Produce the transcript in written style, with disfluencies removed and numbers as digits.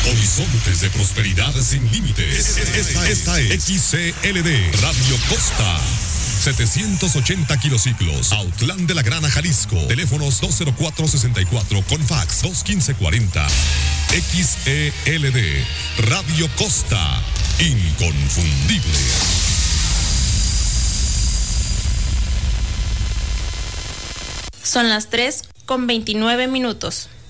Horizontes de prosperidad sin límites. Esta es XCLD Radio Costa. 780 kilociclos, Autlán de la Grana, Jalisco. Teléfonos 204-64 con fax 215-40. XELD Radio Costa, inconfundible. Son las 3:29.